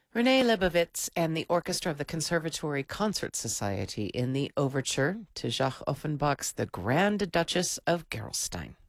Renee Leibovitz and the orchestra of the Conservatory Concert Society in the overture to Jacques Offenbach's The Grand Duchess of Gerolstein.